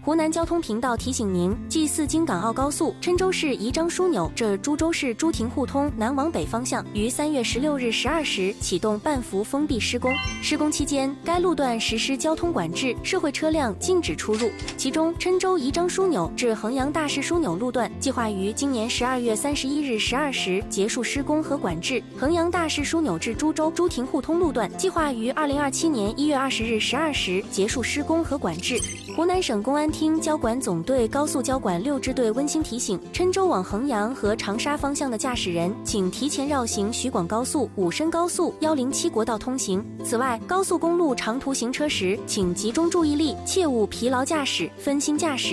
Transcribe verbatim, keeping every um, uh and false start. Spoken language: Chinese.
湖南交通频道提醒您：G 四京港澳高速郴州市宜章枢纽至株洲市朱亭互通南往北方向于三月十六日十二时启动半幅封闭施工。施工期间，该路段实施交通管制，社会车辆禁止出入。其中，郴州宜章枢纽至衡阳大市枢纽路段计划于今年十二月三十一日十二时结束施工和管制；衡阳大市枢纽至株洲朱亭互通路段计划于二零二七年一月二十日十二时结束施工和管制。湖南省公安厅交管总队高速交管六支队温馨提醒：郴州往衡阳和长沙方向的驾驶人，请提前绕行徐广高速、武深高速、一零七国道通行。此外，高速公路长途行车时，请集中注意力，切勿疲劳驾驶、分心驾驶。